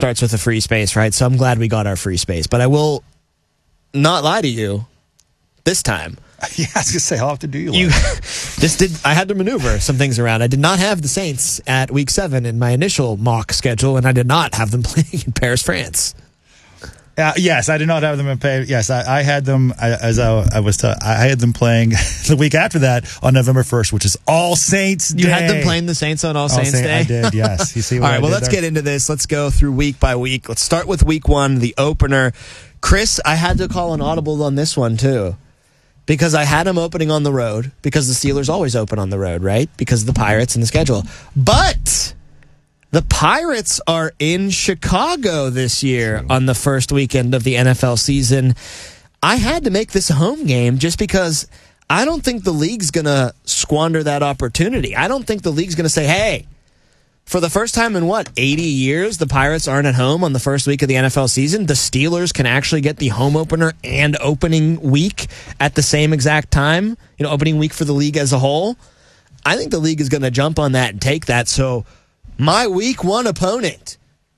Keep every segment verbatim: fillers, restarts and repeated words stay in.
starts with a free space, right? So I'm glad we got our free space. But I will not lie to you this time. Yeah, I was going to say, how often do you You, lie? this did. I had to maneuver some things around. I did not have the Saints at week seven in my initial mock schedule, and I did not have them playing in Paris, France. Uh, yes, I did not have them in pay. Yes, I, I had them I, as I, I was. T- I had them playing the week after that on November first, which is All Saints Day. You had them playing the Saints on All, All Saints Saint, Day? I did, yes. You see what All right, I well, did let's there? get into this. Let's go through week by week. Let's start with week one, the opener. Chris, I had to call an audible on this one, too, because I had them opening on the road, because the Steelers always open on the road, right? Because of the Pirates and the schedule. But the Pirates are in Chicago this year on the first weekend of the N F L season. I had to make this a home game just because I don't think the league's going to squander that opportunity. I don't think the league's going to say, hey, for the first time in, what, eighty years, the Pirates aren't at home on the first week of the N F L season. The Steelers can actually get the home opener and opening week at the same exact time, you know, opening week for the league as a whole. I think the league is going to jump on that and take that. So my week one opponent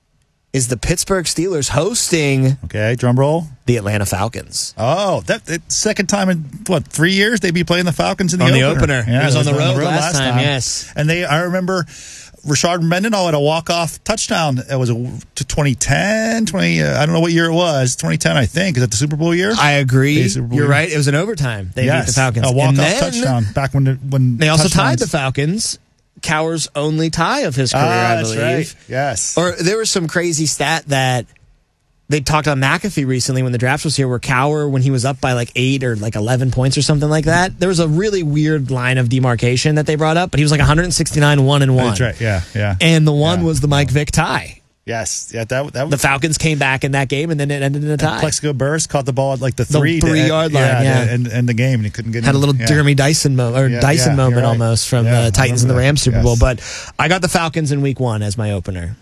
is the Pittsburgh Steelers hosting Okay, drum roll. the Atlanta Falcons. Oh, that, that second time in, what, three years they'd be playing the Falcons in the On the opener. opener. It was on the road last time, yes. And they, I remember Rashard Mendenhall had a walk-off touchdown. It was a, to twenty ten, twenty, uh, I don't know what year it was, twenty ten, I think. Is that the Super Bowl year? I agree. The Super Bowl You're year? right. It was an overtime. They yes, beat the Falcons. a walk-off And then touchdown back when the, when They also tied the touchdowns- Falcons. Cowher's only tie of his career, Ah, I that's believe. right. Yes. Or there was some crazy stat that they talked on McAfee recently when the draft was here, where Cowher, when he was up by like eight or like eleven points or something like that, there was a really weird line of demarcation that they brought up, but he was like one sixty-nine, one and one. That's right. Yeah, yeah. And the one Yeah. was the Mike Vick tie. Yes. Yeah, that that The was Falcons came back in that game, and then it ended in a tie. Plexico Burress caught the ball at like the The three three-yard line, yeah. and and the game, and he couldn't get Had in. a little yeah. Jeremy Dyson mo- or Yeah, Dyson yeah, moment you're right. almost from Yeah, I the Titans and the remember Rams that. Super Bowl. Yes. But I got the Falcons in week one as my opener.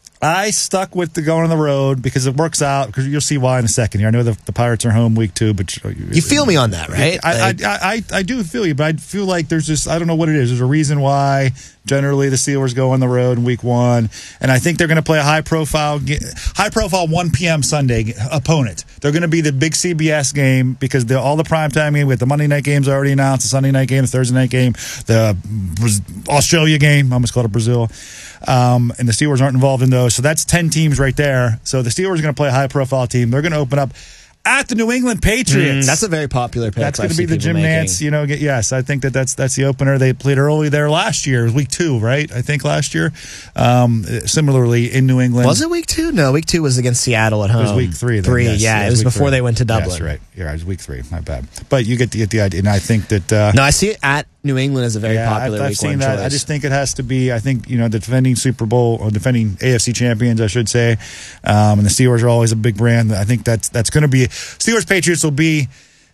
I stuck with the going on the road because it works out. Because you'll see why in a second here. I know the, the Pirates are home week two, but you, You feel me on that, right? I, Like- I, I, I, I do feel you, but I feel like there's just I don't know what it is. There's a reason why generally the Steelers go on the road in week one, and I think they're going to play a high profile, high profile one p.m. Sunday opponent. They're going to be the big C B S game because the, all the primetime game with the Monday night games already announced, the Sunday night game, the Thursday night game, the Australia game. I almost called it Brazil. Um, and the Steelers aren't involved in those. So that's ten teams right there. So the Steelers are going to play a high-profile team. They're going to open up at the New England Patriots. Mm, that's a very popular pick. That's going I to be see the people Jim making. Nance, you know, get, yes, I think that that's that's the opener. They played early there last year. It was week two, right? I think last year. Um, similarly, in New England. Was it week two? No, week two was against Seattle at home. It was week three. Then. Three, yes, yeah. It was was week before three. they went to Dublin. Yes, right. Yeah, it was week three. My bad. But you get the, get the idea. And I think that. Uh, No, I see it at New England as a very yeah, popular I've, I've week seen one that. choice. I just think it has to be. I think you know the defending Super Bowl or defending A F C champions, I should say, um, and the Steelers are always a big brand. I think that's that's going to be Steelers Patriots will be.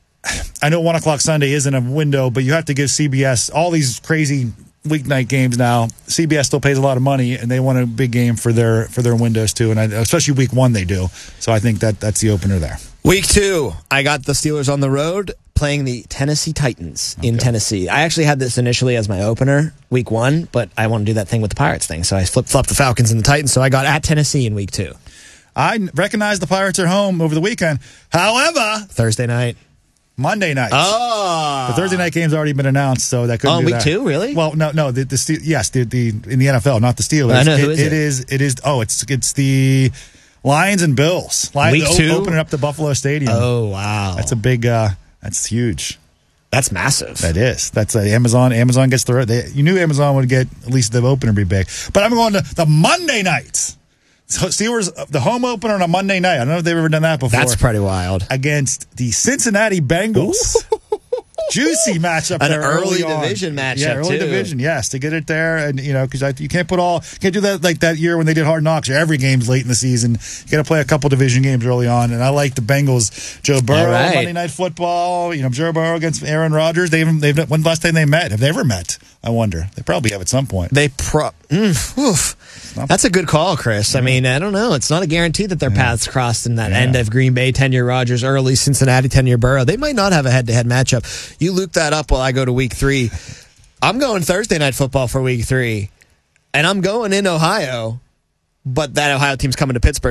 I know one o'clock Sunday isn't a window, but you have to give C B S all these crazy weeknight games now. C B S still pays a lot of money, and they want a big game for their for their windows too, and I, especially week one they do. So I think that that's the opener there. Week two, I got the Steelers on the road playing the Tennessee Titans in Okay. Tennessee. I actually had this initially as my opener, week one, but I want to do that thing with the Pirates thing, so I flip-flopped the Falcons and the Titans, so I got at Tennessee in week two. I recognize the Pirates are home over the weekend. However, Thursday night. Monday night. Oh. The Thursday night game's already been announced, so that could Oh, be week that. two, really? Well, no, no. The, the Ste- yes, the, the in the N F L, not the Steelers. I know, who it, is it? It is. It is. Oh, it's it's the Lions and Bills. Lions Week o- two? opening up the Buffalo Stadium. Oh, wow. That's a big. Uh, that's huge. That's massive. That is. That's uh, Amazon. Amazon gets the. They, you knew Amazon would get at least the opener be big, but I'm going to the Monday nights. So Steelers, the home opener on a Monday night. I don't know if they've ever done that before. That's pretty wild. Against the Cincinnati Bengals. Juicy matchup. An there early on. division matchup, Yeah, early too. division. Yes, to get it there, and you know, because you can't put all can't do that like that year when they did Hard Knocks. Every game's late in the season. You got to play a couple division games early on, and I like the Bengals. Joe Burrow, All right. Monday Night Football. You know, Joe Burrow against Aaron Rodgers. They haven't. They've when's the last time they met? Have they ever met? I wonder. They probably have at some point. They pro. Mm, oof. That's a good call, Chris. I mean, I don't know. It's not a guarantee that their paths crossed in that Yeah. end of Green Bay tenure Rodgers, early Cincinnati tenure Burrow. They might not have a head-to-head matchup. You loop that up while I go to week three. I'm going Thursday night football for week three, and I'm going in Ohio but that Ohio team's coming to Pittsburgh.